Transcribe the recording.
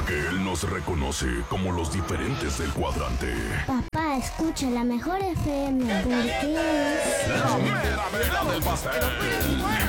porque él nos reconoce como los diferentes del cuadrante. Papá, escucha la mejor FM porque es... La mera verdad del pastel.